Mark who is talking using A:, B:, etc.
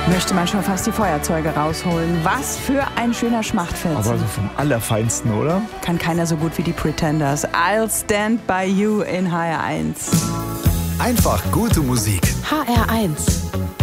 A: Möchte man schon fast die Feuerzeuge rausholen. Was für ein schöner Schmachtfilm.
B: Aber so vom Allerfeinsten, oder?
A: Kann keiner so gut wie die Pretenders. I'll Stand By You in HR1.
C: Einfach gute Musik.
D: HR1.